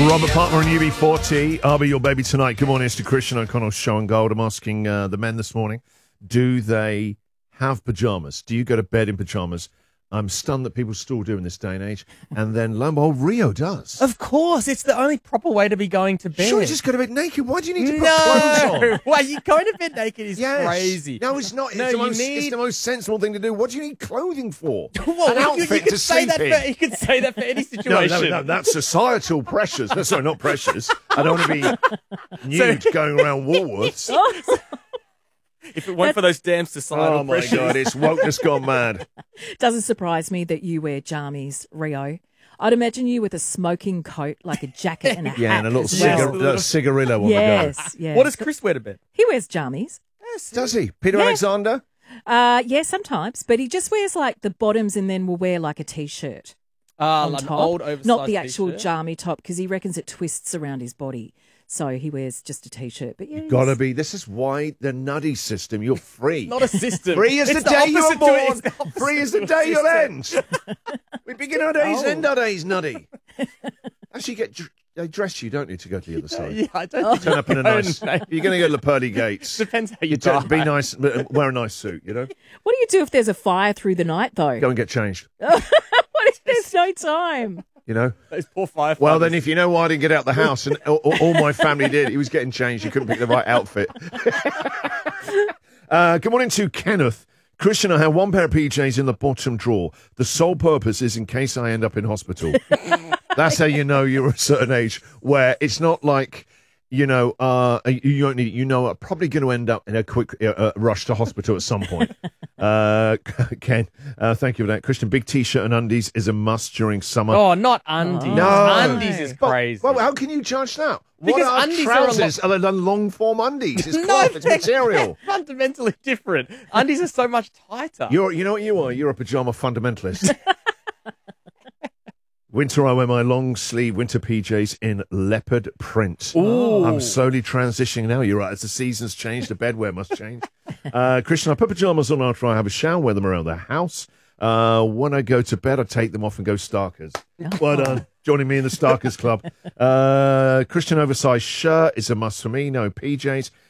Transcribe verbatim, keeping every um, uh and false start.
Robert Palmer and U B forty. I'll be your baby tonight. Good morning, it's the Christian O'Connell Show and Gold. I'm asking uh, the men this morning, do they have pajamas? Do you go to bed in pajamas? I'm stunned that people still do in this day and age. And then, lo and behold, Rio does. Of course, it's the only proper way to be going to bed. Sure, you just go to bed naked. Why do you need to put no. clothes on? Why you going to bed naked is Yes. crazy. No, it's not. It's, No, the you most, need- it's the most sensible thing to do. What do you need clothing for? Well, An you, outfit you, you to could say sleep that in. for, you could say that for any No, situation. no, no, that's societal pressures. No, sorry, not pressures. I don't want to be nude going around Woolworths. If it weren't for those damn societal Oh, my pressures. God, it's wokeness gone mad. Doesn't surprise me that you wear jammies, Rio. I'd imagine you with a smoking coat, like a jacket and a Yeah, hat. and a little, as well. cigar- little cigarillo on Yes, yeah. What does Chris wear to bed? He wears jammies. the go. Does he? Peter Yeah. Alexander? Uh, yeah, sometimes, but he just wears like the bottoms and then will wear like a t-shirt Uh, on like an top, old oversized not the actual t-shirt. jammy top, because he reckons it twists around his body. So he wears just a t-shirt. But yeah, You've got to he's- be. This is why the nutty system. You're free. Not a system. Free is It's the the day you're opposite to it. born. It's the opposite Free is the to a day you'll system. end. We begin our days, Oh. end our days, nutty. Actually, you get dr- they dress you, don't you, to go to the other side? Yeah, I don't think Turn up in a you nice. don't, mate. You're going to go to the pearly gates. Depends how you, You turn, die. be nice, but wear a nice suit. You know, What do you do if there's a fire through the night, though? go and get changed. What if there's no time? You know. Those poor firefighters. Well, then, if you know why I didn't get out the house, and all, all my family did, he was getting changed. He couldn't pick the right outfit. uh, good morning to Kenneth. Christian, I have one pair of P Js in the bottom drawer. The sole purpose is in case I end up in hospital. That's how you know you're a certain age, where it's not like, you know, uh, you don't need, you know, I'm probably going to end up in a quick uh, uh, rush to hospital at some point. Uh, Ken, uh, thank you for that. Christian, big T-shirt and undies is a must during summer. Oh, not undies. No. Undies is But- crazy. Well, how can you judge that? Because what are undies are a trousers other than long form undies? It's No, cloth, it's they're- material. they're fundamentally different. Undies are so much tighter. You're, you know what you are? You're a pajama fundamentalist. Winter, I wear my long sleeve winter P Js in leopard print. Ooh. I'm slowly transitioning now. You're right. As the seasons change, the bedwear must change. Uh, Christian, I put pajamas on after I have a shower, wear them around the house. Uh, when I go to bed, I take them off and go Starkers. Well done. Joining me in the Starkers Club. Uh, Christian, oversized shirt is a must for me. No P Js.